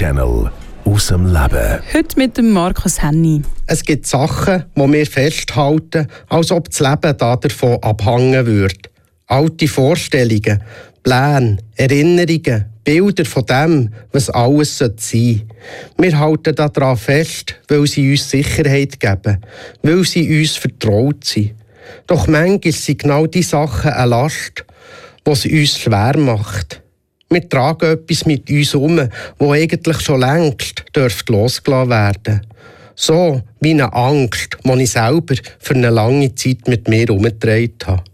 Live-Channel aus dem Leben. Heute mit dem Markus Henny. Es gibt Sachen, die wir festhalten, als ob das Leben davon abhängen würde. Alte Vorstellungen, Pläne, Erinnerungen, Bilder von dem, was alles sein sollte. Wir halten daran fest, weil sie uns Sicherheit geben, weil sie uns vertraut sind. Doch manchmal sind genau diese Sachen eine Last, die es uns schwer macht. Wir tragen etwas mit uns um, das eigentlich schon längst losgelassen werden dürfte. So wie eine Angst, die ich selber für eine lange Zeit mit mir herumgetragen habe.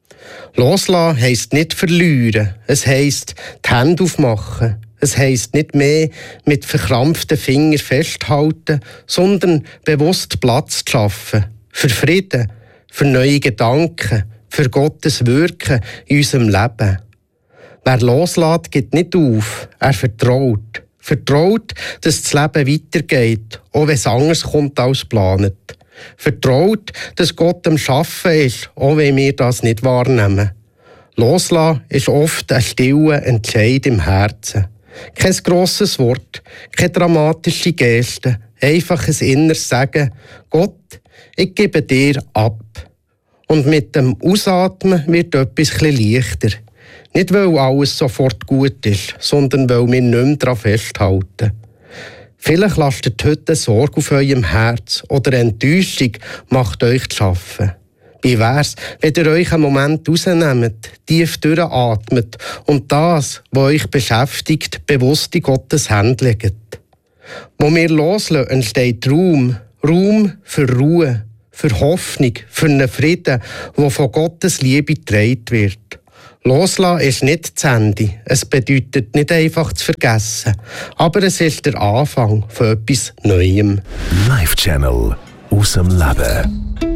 Loslassen heisst nicht verlieren, es heisst die Hände aufmachen. Es heisst nicht mehr mit verkrampften Fingern festhalten, sondern bewusst Platz zu schaffen. Für Frieden, für neue Gedanken, für Gottes Wirken in unserem Leben. Wer loslässt, gibt nicht auf. Er vertraut. Vertraut, dass das Leben weitergeht, auch wenn es anders kommt als geplant. Vertraut, dass Gott am Schaffen ist, auch wenn wir das nicht wahrnehmen. Loslassen ist oft ein stiller Entscheid im Herzen. Kein grosses Wort, keine dramatische Geste, einfach ein inneres Sagen: Gott, ich gebe dir ab. Und mit dem Ausatmen wird etwas leichter. Nicht, weil alles sofort gut ist, sondern weil wir nicht mehr daran festhalten. Vielleicht lastet heute Sorge auf eurem Herz oder Enttäuschung macht euch zu arbeiten. Wie wär's, wenn ihr euch einen Moment rausnehmt, tief durchatmet und das, was euch beschäftigt, bewusst in Gottes Hände legt. Wo wir loslassen, entsteht Raum für Ruhe, für Hoffnung, für einen Frieden, der von Gottes Liebe getragen wird. Loslassen ist nicht das Ende. Es bedeutet nicht einfach zu vergessen. Aber es ist der Anfang von etwas Neuem. Live-Channel aus dem Leben.